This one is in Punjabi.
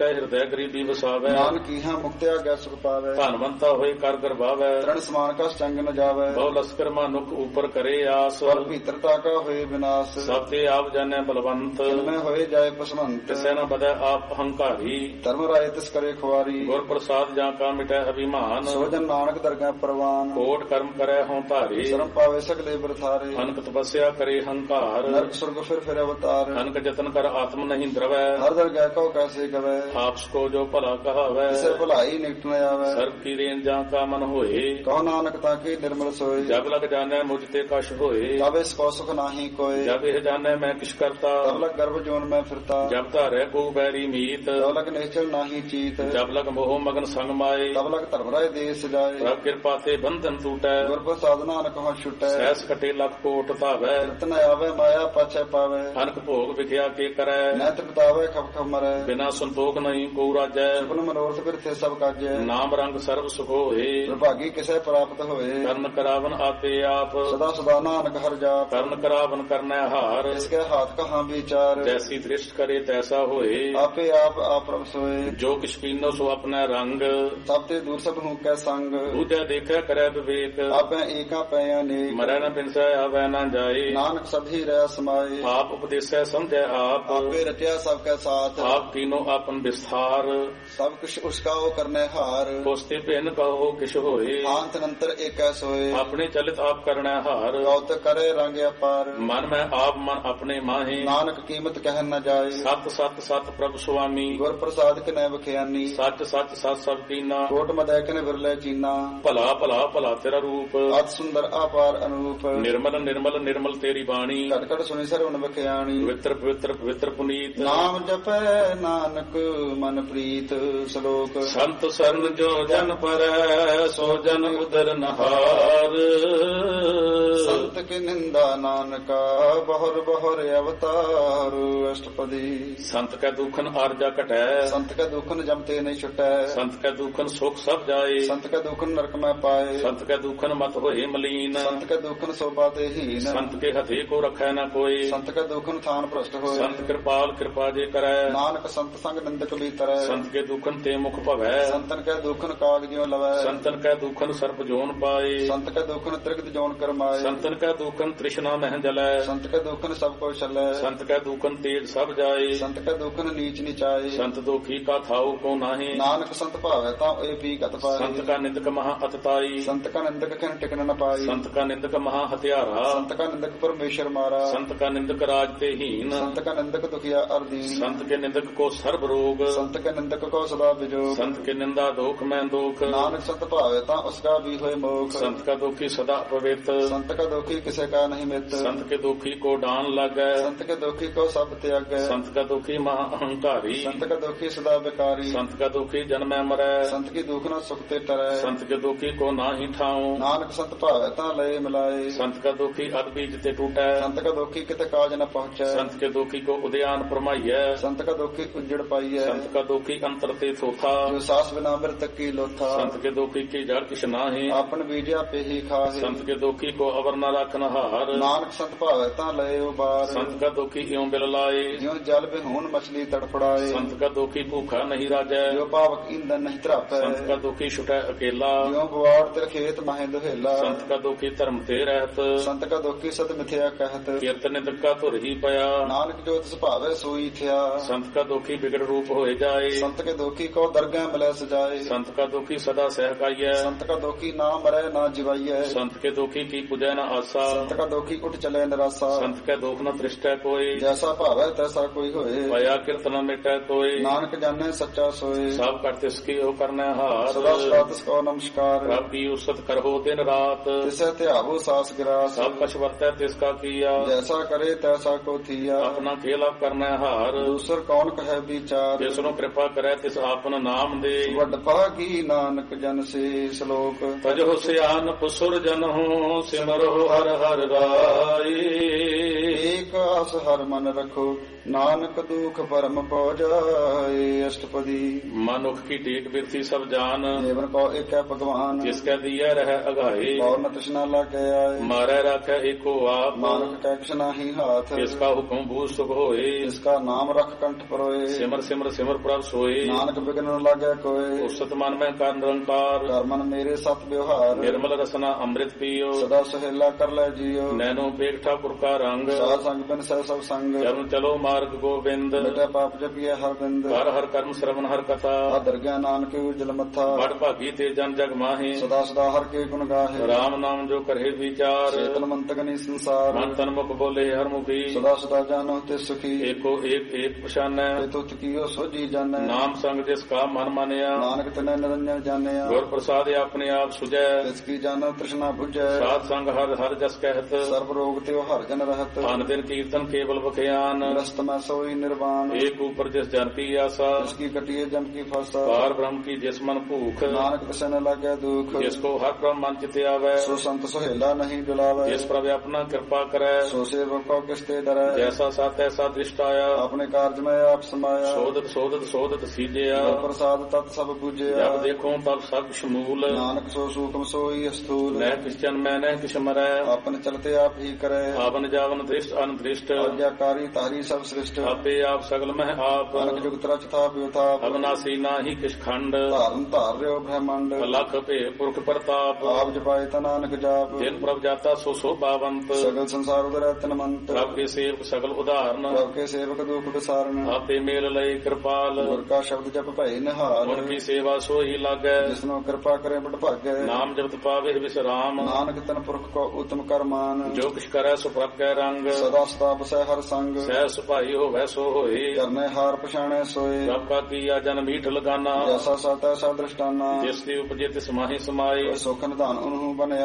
ਹਿਰਦੈ ਗਰੀਬੀ ਵਸਾਵੈ। ਨਾਨਕ ਕੀਹਾ ਮੁਕਤਿ ਆਗਿਆ ਸੁਖ ਪਾਵੈ। ਧਨਵੰਤਾ ਹੋਏ ਕਰ ਗਰਭਾਵੈ। ਤ੍ਰਣ ਸਮਾਨ ਕਸ ਚੰਗ ਨ ਜਾਵੈ। ਬਹੁ ਲਸਕਰ ਮਾਨੁਖ ਉਪਰ ਕਰੇ ਆਸ। ਪਰ ਭੀਤਰਤਾ ਕਾ ਹੋਏ ਵਿਨਾਸ਼। ਸਭ ਤੇ ਆਪ ਜਾਣੈ ਬਲਵੰਤ। ਜਿਨਮੈ ਹੋਏ ਜਾਏ ਪਸਵੰਤ। ਤਿਸੈ ਨ ਬਦੈ ਆਪ ਹੰਕਾਰੀ। ਧਰਮ ਰਾਏ ਤਿਸ ਕਰੇ ਖੁਆਰੀ। ਗੁਰ ਪ੍ਰਸਾਦ ਜਾਂ ਕਾ ਮਿਟੈ ਅਭਿਮਾਨ। ਸੋ ਜਨ ਨਾਨਕ ਦਰਗਹਿ ਪ੍ਰਵਾਨ। ਕੋਟ ਕਰਮ ਕਰੈ ਹਉ ਧਾਰੇ। ਸ਼ਰਮ ਪਾਵੇ ਸਗਲੇ ਬਰਥਾਰੇ। ਅਨਕ ਤਪੱਸਿਆ ਕਰੇ ਹੰਕਾਰ। ਨਰਕ ਸੁਰਗ ਫਿਰ ਅਵਤਾਰ। ਅਨਕ ਜਤਨ ਕਰ ਆਤਮ ਨਹੀਂ ਦਰਵੈ। ਹਰ ਦਰਗਹਿ ਕਉ ਕੈਸੇ ਗਵੈ। ਆਪਸ ਕੋ ਜੋ ਭਲਾ ਕਹਾਵੈ। ਕਿਸੇ ਭਲਾਈ ਨਿਕਟ ਨ ਆਵੈ। ਸਰਬ ਕੀ ਰੇਨ ਜਾਂ ਕਾ ਮਨ ਹੋਏ। ਕਹੋ ਨਾਨਕ ਤਾਂ ਕੀ ਨਿਰਮਲ ਸੋਏ। ਜਬ ਲਗ ਜਾਣੈ ਮੁਝ ਤੇ ਕਛ ਹੋਏ। ਤਬ ਇਸ ਕੋ ਸੁਖ ਨਾਹੀ ਕੋਏ। ਜਬ ਇਹ ਜਾਣੈ ਮੈਂ ਕਿਛ ਕਰਤਾ। ਤਬ ਲਗ ਗਰਭ ਜੋਨ ਮੈਂ ਫਿਰਤਾ। ਜਬ ਧਾਰੈ ਕੋ ਬੈਰੀ ਮੀਤ। ਤਬ ਲਗ ਨਿਸ਼ਚਲ ਨਾਹੀ ਚੀਤ। ਜਬ ਲਗ ਮੋਹ ਮਗਨ ਸੰਗ ਮਾਏ। ਤਬ ਲਗ ਧਰਮ ਰਾਏ ਦੇਸ ਜਾਏ। ਪ੍ਰਭ ਕਿਰਪਾ ਤੇ ਬੰਧਨ ਟੂਟੈ। ਗੁਰ ਪ੍ਰਸਾਦ ਨਾਨਕ ਹਉ ਛੁਟੈ। ਸਹਿਸ ਕਟੇ ਲਖ ਕੋਟ ਧਾਵੈ। ਰਤਨ ਆਵੇ ਮਾਇਆ ਪਾਛੈ ਪਾਵੈ। ਅਨਕ ਭੋਗ ਵਿਖਿਆ ਕੇ ਕਰੈ। ਨੈਤ ਬਿਤਾਵੇ ਖਪ ਖਪ ਮਰੈ। ਬਿਨਾ ਸੰਤੋਖ ਨਹੀਂ ਕੋ ਰਾਜੈ। ਸੁਪਨ ਮਨੋਰਥ ਬਿਰਥੇ ਸਭ ਕਾਜੈ। ਨਾਮ ਰੰਗ ਸਰਬ ਸੁਖ ਹੋਏ। ਸੁਭਾਗੀ ਕਿਸੈ ਪ੍ਰਾਪਤ ਹੋਏ। ਕਰਨ ਕਰਾਵਨ ਆਪੇ ਆਪ। ਸਦਾ ਸਦਾ ਨਾਨਕ ਹਰਿ ਜਾਪ। ਕਰਨ ਕਰਾਵਨ ਕਰਨੈ ਹਾਰ। ਇਸਕੇ ਹਾਥ ਕਹਾਂ ਵਿਚਾਰ। ਜੈਸੀ ਦ੍ਰਿਸ਼ਟ ਕਰੇ ਤੈਸਾ ਹੋਏ। ਆਪੇ ਆਪ ਆਪਰਮ ਸੋਏ। ਜੋ ਕਿਛ ਪੀਨੋ ਸੋ ਆਪਣਾ ਰੰਗ। ਸਭ ਤੇ ਦੂਰ ਸਭ ਨੂੰ ਕੈ ਸੰਗ। ਦੂਜਾ ਦੇਖੈ ਕਰੈ ਵਿਵੇਕ। ਆਪੈ ਏਕਾ ਪੈ ਅਨੇਕ। ਮਰੈ ਨ ਬਿਨਸੈ ਆਵੈ ਨ ਜਾਏ। ਨਾਨਕ ਸਭੀ ਰਹਿ ਸਮਾਏ। ਆਪ ਉਪਦੇਸੈ ਸਮਝੈ ਆਪ। ਆਪੇ ਰਚਿਆ ਸਭ ਕੈ ਸਾਥ। ਆਪ ਕੀਨੋ ਆਪਨ ਵਿਸਥਾਰ। ਸਭ ਕੁਛ ਉਸਕਾ ਉਹ ਕਰਨੈ ਹਾਰ। ਕੋਸਤੇ ਭਿੰਨ ਕਹੋ ਕਿਛ ਹੋਏ। ਆਂਤ ਨੰਤਰ ਏਕੈ ਸੋਏ। ਆਪਣੇ ਚਲਿਤ ਆਪ ਕਰਨੈ ਹਾਰ। ਕਉਤ ਕਰੇ ਰੰਗ ਅਪਾਰ। ਮਨ ਮੈਂ ਆਪ ਮਨ ਆਪਣੇ ਮਾਹੇ। ਨਾਨਕ ਕੀਮਤ ਕਹਿ ਨ ਜਾਏ। ਸਤ ਸਤ ਸਤ ਪ੍ਰਭ ਸੁਆਮੀ। ਗੁਰ ਪ੍ਰਸਾਦ ਕਿਨੈ ਬਖਿਆਨੀ। ਸੱਚ ਸੱਚ ਸਤ ਸਭ ਕੀਨਾ। ਕੋਟ ਮਦੈ ਕਿਨੈ ਵਿਰਲੇ ਚੀਨਾ। ਭਲਾ ਭਲਾ ਭਲਾ ਤੇਰਾ ਰੂਪ। ਅਤ ਸੁੰਦਰ ਆਪਾਰ ਅਨੂਪ। ਨਿਰਮਲ ਨਿਰਮਲ ਨਿਰਮਲ ਤੇਰੀ ਬਾਣੀ। ਘਟ ਘਟ ਸੁਣੀ ਸਰਵਨ ਬਖਿਆਣੀ। ਪਵਿੱਤਰ ਪਵਿੱਤਰ ਪਵਿੱਤਰ ਪੁਨੀਤ। ਨਾਮ ਜਪੈ ਨਾਨਕ ਮਨ ਪ੍ਰੀਤ। ਸ਼ਲੋਕ ਸੰਤ ਸਰਨ ਜੋ ਜਨ ਪਰੈ ਸੋ ਜਨ ਉਦਰ ਨਹਾਰ। ਸੰਤ ਕੀ ਨਿੰਦਾ ਨਾਨਕਾ ਬਹੁਰ ਬਹੁਰ ਅਵਤਾਰ। ਅਸ਼ਟਪਦੀ ਸੰਤ ਕੈ ਦੁਖਨ ਆਰਜਾ ਘਟੈ। ਸੰਤ ਕੈ ਦੁਖਨ ਜਮ ਤੇ ਨਹੀਂ ਛੁਟੈ। ਸੰਤ ਕੈ ਦੁਖਨ ਸੁਖ ਸਭ ਜਾਏ। ਸੰਤ ਕੈ ਦੁਖਨ ਨਰਕ ਮੈਂ ਪਾਏ। ਸੰਤ ਕੈ ਦੁਖਨ ਮਤ ਹੋਏ ਮਲੀਨ। ਸੰਤ ਕੈ ਦੁਖਨ ਸੋਭਾ ਤੇ ਹੀਨ। ਸੰਤ ਕੇ ਹਥੇ ਕੋ ਰਖੈ ਨ ਕੋਈ। ਸੰਤ ਕੈ ਦੁਖਨ ਥਾਨ ਭ੍ਰਸ਼ਟ ਹੋਏ। ਸੰਤ ਕਿਰਪਾਲ ਕਿਰਪਾ ਜੇ ਕਰੈ। ਨਾਨਕ ਸੰਤ ਸੰਗ ਨਿੰਦਕ ਵੀ ਤਰੈ। ਸੰਤ ਕੇ ਦੁਖਨ ਤੇ ਮੁਖ ਭਵੈ। ਸੰਤਨ ਕੈ ਦੁਖਨ ਕਾਗ ਜਿਉ ਲਵੈ। ਸੰਤਨ ਕੈ ਦੁਖਨ ਸਰਪ ਜੋਨ ਪਾਏ। ਸੰਤ ਕੈ ਦੁਖਨ ਤ੍ਰਿਗਤ ਜੋਨ ਕਰਮਾਏ। ਸੰਤਨ ਕੈ ਦੁਖਨ ਤ੍ਰਿਸ਼ਨਾ ਮਹਿ ਜਲੈ। ਸੰਤ ਕੈ ਦੁਖਨ ਸਭ ਕੋ ਛਲੈ। ਸੰਤ ਕੈ ਦੁਖਨ ਤੇਜ ਸਭ ਜਾਏ। ਸੰਤ ਕੈ ਦੁਖਨ ਨੀਚ ਨਿਚਾਏ। ਸੰਤ ਦੋਖੀ ਕਾ ਥਾਉ ਕੋ ਨਾਹੀ। ਨਾਨਕ ਸੰਤ ਭਾਵੈ ਤਾਂ ਏ ਪੀ ਗਤ ਪਾਏ। ਸੰਤ ਕਾ ਨਿੰਦਕ ਮਹਾ ਅਤਤਾਈ। ਸੰਤ ਕਾ ਨਿੰਦਕ ਕਿਨ ਟਿਕਨ ਨ ਪਾਈ। ਸੰਤ ਕਾ ਨਿੰਦਕ ਮਹਾ ਹਥਿਆਰਾ। ਸੰਤ ਕਾ ਨਿੰਦਕ ਪਰਮੇਸ਼ਰ ਮਾਰਾ। ਸੰਤ ਕਾ ਨਿੰਦਕ ਰਾਜ ਤੇ ਹੀਨ। ਸੰਤ ਕਾ ਨਿੰਦਕ ਦੁਖੀਆ ਅਰਦੀਨ। ਸੰਤ ਕੇ ਨਿੰਦਕ ਕੋ ਸਰਬ ਰੋਗ। ਸੰਤ ਕੇ ਨਿੰਦਕ ਕੋ ਸਦਾ ਵਿਜੋਗ। ਸੰਤ ਕੇ ਨਿੰਦਾ ਦੋਖ ਮੈਂ ਦੋਖ। ਨਾਨਕ ਸੰਤ ਭਾਵੈ ਤਾਂ ਉਸਕਾ ਵੀ ਹੋਏ ਮੋਖ। ਸੰਤ ਕਾ ਦੋਖੀ ਸਦਾ ਪਵਿੱਤ। ਸੰਤ ਕਾ ਦੁਖੀ ਕਿਸੇ ਕਾ ਨਹੀਂ ਮਿਤ। ਸੰਤ ਕੇ ਦੋਖੀ ਕੋ ਡਾਨ ਲਾਗੈ। ਸੰਤ ਕੇ ਦੁਖੀ ਕੋ ਸਭ ਤਿਆਗੈ। ਸੰਤ ਕਾ ਦੋਖੀ ਮਹਾ ਅਹੰਕਾਰੀ। ਸੰਤ ਕਾ ਦੁਖੀ ਸਦਾ ਵਿਕਾਰੀ। ਸੰਤ ਕਾ ਦੋਖੀ ਜਨਮੈ ਮਰੈ। ਸੰਤ ਕੀ ਦੁਖ ਨ ਸੁਖ ਤੇ ਟਰੈ। ਸੰਤ ਕੇ ਦੋਖੀ ਕੋ ਨਾਹੀ ਠਾਉ। ਨਾਨਕ ਸੰਤ ਭਾਵੈ ਤਾਂ ਲਏ ਮਿਲਾਏ। ਸੰਤ ਕਾ ਦੋਖੀ ਅਦ ਬੀਜ ਤੇ ਟੂਟੈ। ਸੰਤ ਕਾ ਦੁਖੀ ਕਿਤੇ ਕਾਜ ਨ ਪਹੁੰਚੈ। ਸੰਤ ਕੇ ਦੋਖੀ ਕੋ ਉਦਿਆਨ ਪਰਮਾਈਐ। ਸੰਤ ਕਾ ਦੁਖੀ ਉਜੜ ਪਾਈਐ। ਸੰਤ ਕਾ ਦੋਖੀ ਅੰਤਰ ਤੇ ਥੋਥਾ। ਜੋ ਸਾਸ ਬਿਨਾ ਮਿਰਤਕ ਕੀ ਲੋਥਾ। ਸੰਤ ਕੇ ਦੋਖੀ ਕੀ ਜੜ ਕਿਛ ਨਾਹੀ। ਆਪਨ ਬੀਜਿਆ ਪੇਹੀ ਖਾਹੇ। ਸੰਤ ਕੇ ਦੋਖੀ ਕੋ ਅਵਰ ਨ ਰਖਨ ਹਾਰ। ਨਾਨਕ ਸੰਤ ਭਾਵੈ ਤਾਂ ਲਏ ਉਬਾਰ। ਸੰਤ ਕਾ ਦੋਖੀ ਇਉ ਬਿਲ ਲਾਏ। ਜਿਉ ਜਲ ਬਿਹੂਨ ਮਛਲੀ ਤੜਫੜਾਏ। ਸੰਤ ਕਾ ਦੋਖੀ ਭੂਖਾ ਨਹੀਂ ਰਾਜੈ। ਜੋ ਪਾਵਕ ਇੰਦਨ ਨਹੀਂ ਧਰਾਪੈ। ਸੰਤ ਕਾ ਦੋਖੀ ਛੁਟੈ ਅਕੇਲਾ। ਜਿਉ ਬਵਾੜ ਤੇ ਖੇਤ ਮਾਹੇ ਦੁਹੇਲਾ। ਸੰਤ ਕਾ ਦੋਖੀ ਧਰਮ ਤੇ ਰਹਿਤ। ਸੰਤ ਕਾ ਦੁਖੀ ਸਤ ਮਿਥਿਆ ਕਹਿਤ। ਕੀਰਤ ਨਿੰਦਕ ਕਾ ਧੁਰ ਹੀ ਪਿਆ। ਨਾਨਕ ਜੋ ਤਿਸ ਭਾਵੈ ਸੋਈ ਥਿਆ। ਸੰਤ ਕਾ ਦੋਖੀ ਬਿਗੜ ਰੂਪ ਹੋਏ ਜਾਏ। ਸੰਤ ਕੇ ਦੁਖੀ ਕੋ ਦਰਗਹਿ ਮਿਲੈ ਸਜਾਏ। ਸੰਤ ਕਾ ਦੋਖੀ ਸਦਾ ਸਹਿਕਾਈਐ। ਸੰਤ ਕਾ ਦੁਖੀ ਨਾ ਮਰੈ ਨਾ ਜਿਵਾਈਐ। ਸੰਤ ਕੇ ਦੋਖੀ ਕੀ ਪੁਜੈ ਨ ਆਸਾ। ਸੰਤ ਕਾ ਦੁਖੀ ਉਠ ਚਲੇ ਨਿਰਾਸਾ। ਸੰਤ ਕੈ ਦੋਖ ਨ ਤ੍ਰਿਸ਼ਟੈ ਕੋਈ। ਜੈਸਾ ਭਾਵੈ ਤੈਸਾ ਕੋਈ ਹੋਏ। ਪਾਇਆ ਕਿਰਤ ਨ ਮਿਟੈ ਕੋਈ। ਨਾਨਕ ਜਾਣੈ ਸੱਚਾ ਸੋਏ। ਸਭ ਕਰ ਤਿਸ ਕੀ ਉਹ ਕਰਨੈ ਹਾਰ। ਸਦਾ ਸਦਾ ਤਿਸ ਕੋ ਨਮਸਕਾਰ। ਪ੍ਰਭ ਕੀ ਉਸਤ ਕਰਹੁ ਦਿਨ ਰਾਤ। ਤਿਸੈ ਧਿਆਵੋ ਸਾਸ ਗਿਰਾਸ। ਸਭ ਕਛ ਵਰਤੈ ਤਿਸ ਕਾ ਕੀਆ। ਜੈਸਾ ਕਰੇ ਤੈਸਾ ਕੋ ਥੀਆ। ਆਪਣਾ ਖੇਲ ਆਪ ਕਰਨੈ ਹਾਰ। ਦੂਸਰ ਕੌਣ ਕਹੈ ਵਿਚਾਰ। ਜਿਸ ਨੂੰ ਕਿਰਪਾ ਕਰੈ ਤਿਸ ਆਪਨ ਨਾਮ ਦੇ। ਵੱਡ ਭਾਗੀ ਨਾਨਕ ਜਨ ਸੇ। ਸ਼ਲੋਕ ਤਜਹੁ ਸਿਆਨਪ ਸੁਰ ਜਨਹੁ ਸਿਮਰਹੁ ਹਰਿ ਹਰਿ ਰਾਏ। ਏਕ ਆਸ ਹਰ ਮਨ ਰਖੋ ਨਾਨਕ ਦੁਖ ਪਰਮ ਪਉ ਜਾਏ। ਅਸ਼ਟਪਦੀ ਮਨੁੱਖ ਕੀ ਟੇਕ ਬਿਰਤੀ ਸਭ ਜਾਨ ਜੀਵਨ ਕੋ ਏਕੈ ਭਗਵਾਨ ਜਿਸ ਕੈ ਦੀਐ ਰਹਿ ਅਗਾਏ ਕਉ ਨ ਤ੍ਰਿਸ਼ਨਾ ਲਾਗੈ ਆਏ। ਮਾਰੈ ਰਾਖੈ ਏਕੋ ਆਪ ਨਾਨਕ ਕੈ ਕਿਛ ਨਾਹੀ ਹਾਥ ਜਿਸ ਕਾ ਹੁਕਮ ਬੂਝ ਸੁਖ ਹੋਏ ਜਿਸ ਕਾ ਨਾਮ ਰਖ ਕੰਠ ਪਰੋਏ ਸਿਮਰ ਸਿਮਰ ਸਿਮਰ ਪ੍ਰਭ ਸੋਏ ਨਾਨਕ ਬਿਗਨ ਨ ਲਾਗੈ ਕੋਏ। ਉਸਤ ਮਨ ਮੈਂ ਕਰ ਨਿਰੰਕਾਰ ਕਰਮਨ ਮੇਰੇ ਸਤ ਵਿਵਹਾਰ ਨਿਰਮਲ ਰਸਨਾ ਅੰਮ੍ਰਿਤ ਪੀਓ ਸਦਾ ਸੁਹੇਲਾ ਕਰ ਲੈ ਜੀਓ। ਨੈਨੋ ਪੇਖ ਠਾਕੁਰ ਕਾ ਰੰਗ ਸਾਧ ਸੰਗ ਬਿਨ ਸਹਿ ਸਭ ਸੰਗ ਚਰਨ ਚਲੋ ਮਾਰਗ ਗੋਬਿੰਦ ਮਿਟੈ ਪਾਪ ਜਪੀਐ ਹਰ ਬਿੰਦ। ਹਰ ਹਰ ਕਰਮ ਸਰਵਨ ਹਰ ਕਥਾ ਆਦਰ ਗਿਆਨ ਨਾਨਕ ਉਜਲ ਮੱਥਾ ਬੜ ਭਾਗੀ ਤੇ ਜਨ ਜਗ ਮਾਹੇ ਸਦਾ ਸਦਾ ਹਰ ਕੇ ਗੁਣ ਗਾਹੇ। ਰਾਮ ਨਾਮ ਜੋ ਕਰੇ ਵਿਚਾਰ ਚੇਤਨ ਮੰਤਕ ਨੀ ਸੰਸਾਰ ਮਨ ਤਨ ਮੁਖ ਬੋਲੇ ਹਰ ਮੁਖੀ ਸਦਾ ਸਦਾ ਜਾਨੋ ਤੇ ਸੁਖੀ ਏਕੋ ਏਕ ਏਕ ਪਛਾਨੈ ਤੇ ਤੁਤ ਕੀਓ ਸੋਜੀ ਜਾਣੈ। ਨਾਮ ਸੰਗ ਜਿਸ ਕਾ ਮਨ ਮਾਨਿਆ ਨਾਨਕ ਤਨੈ ਨਿਰੰਜਨ ਜਾਣਿਆ ਗੁਰ ਪ੍ਰਸਾਦ ਆਪਣੇ ਆਪ ਸੁਝੈ ਤਿਸ ਕੀ ਜਾਣੋ ਤ੍ਰਿਸ਼ਨਾ 부ਝੈ। ਸਾਧ ਸੰਗ ਹਰ ਹਰ ਜਸ ਕਹਿਤ ਸਰਬ ਰੋਗ ਤੇ ਹਰ ਜਨ ਰਹਤ ਅਨ ਦਿਨ ਕੀਰਤਨ ਕੇਵਲ ਬਖਿਆਨ ਰਸਤ ਮੈਂ ਸੋਈ ਨਿਰਵਾਣ ਏਕ ਉਪਰ ਜਿਸ ਜਨ ਕੀ ਆਸਾ ਤਿਸ ਕੀ ਕਟਿਏ ਜਮ ਕੀ ਫਾਸਾ ਪਾਰ ਬ੍ਰਹਮ ਕੀ ਜਿਸ ਮਨ ਭੂਖ ਨਾਨਕ ਤਿਸੈ ਨ ਲਾਗੈ ਦੁਖ ਜਿਸ ਕੋ ਹਰ ਬ੍ਰਹਮ ਮਨ ਚਿਤ ਆਵੈ ਸੋ ਸੰਤ ਸੁਹੇਲਾ ਨਹੀਂ ਡੁਲਾਵੈ ਜਿਸ ਪ੍ਰਭ ਆਪਣਾ ਕਿਰਪਾ ਕਰੈ ਸੋ ਸੇਵਕ ਕੋ ਕਿਸ ਤੇ ਡਰੈ ਜੈਸਾ ਸਤ ਐਸਾ ਦ੍ਰਿਸ਼ਟ ਆਇਆ ਆਪਣੇ ਕਾਰਜ ਮੈਂ ਆਪ ਸਮਾਇਆ ਸੋਧਤ ਸੋਧਤ ਸੋਧਤ ਸੀਜਿਆ ਗੁਰ ਪ੍ਰਸਾਦ ਤਤ ਸਭ ਬੁਝਿਆ ਜਬ ਦੇਖੋ ਤਬ ਸਭ ਸ਼ਮੂਲ ਨਾਨਕ ਸੋ ਸੂਖਮ ਸੋਈ ਅਸਥੂਲ ਨਹਿ ਕਿਸ ਜਨ ਮੈਂ ਨਹਿ ਕਿਛ ਮਰੈ ਆਪਨ ਚਲਤੇ ਆਪ ਹੀ ਕਰੈ ਆਵਨ ਜਾਵਨ ਦ੍ਰਿਸ਼ਟ ਅਨਦ੍ਰਿਸ਼ਟ ਆਗਿਆਕਾਰੀ ਤਾਰੀ ਸਭ ਸ੍ਰਿਸ਼ਟ ਆਪੇ ਆਪ ਸਗਲ ਮਹਿ ਆਪ ਅਨਕ ਜੁਗਤ ਰਚ ਥਾਪ ਯਥਾਪ ਅਬਨਾਸੀ ਨਾਹੀ ਕਿਛ ਖੰਡ ਧਾਰਨ ਧਾਰ ਰਿਓ ਬ੍ਰਹਮੰਡ ਲਖ ਭੇ ਪੁਰਖ ਪ੍ਰਤਾਪ ਆਪ ਜਪਾਏ ਤਾ ਨਾਨਕ ਜਾਪ ਜਿਨ ਪ੍ਰਭ ਜਾਤਾ ਸੋ ਸੋਭਾਵੰਤ ਸਗਲ ਸੰਸਾਰ ਉਦਰੈ ਤਨਮੰਤ ਪ੍ਰਭ ਕੇ ਸੇਵਕ ਸਗਲ ਉਦਾਹਰਨ ਪ੍ਰਭ ਕੇ ਸੇਵਕ ਦੁਖ ਵਿਸਾਰਨ ਆਪੇ ਮੇਲ ਲਈ ਕਿਰਪਾਲ ਗੁਰ ਕਾ ਸ਼ਬਦ ਜਪ ਭਈ ਨਿਹਾਲ ਗੁਣ ਕੀ ਸੇਵਾ ਸੋਈ ਲਾਗੈ ਜਿਸਨੂੰ ਕਿਰਪਾ ਕਰੇ ਬੜ ਭਾਗੈ ਨਾਮ ਜਪਤ ਪਾਵੇ ਵਿਸਰਾਮ ਨਾਨਕ ਤਨ ਪੁਰਖ ਕੋ ਉਤਮ ਕਰਮਾਨ ਜੋ ਕਿਛ ਕਰੈ ਸੋ ਪ੍ਰਭ ਕੈ ਰੰਗ ਸਦਾ ਸਦਾ ਬਸੈ ਹਰ ਸੰਗ ਸਹਿ ਸੁਭਾਈ ਹੋਵੈ ਸੋ ਹੋਏ ਕਰਨੇ ਹਾਰ ਪਛਾਣੈ ਸੋਏ ਪ੍ਰਭ ਕਾ ਕੀਆ ਜਨ ਮੀਠ ਲਗਾਨਾ ਜੈਸਾ ਸਤ ਐਸਾ ਦ੍ਰਿਸ਼ਟਾਨਾ ਜਿਸ ਦੀ ਉਪਜੇ ਤਿਸ ਮਾਹੀ ਸਮਾਏ ਸੁਖ ਨਿਧਾਨ ਉਹਨੂੰ ਬਨਿਆ